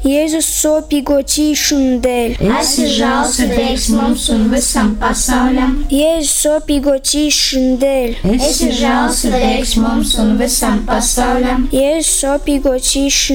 Jēzus sopīgotīšana dēļ. Esi žēlsirdīgs mums un visam pasaulim. Jēzus sopīgotīšana dēļ. Esi žēlsirdīgs mums un visam pasaulim. Jēzus sopīgotīšana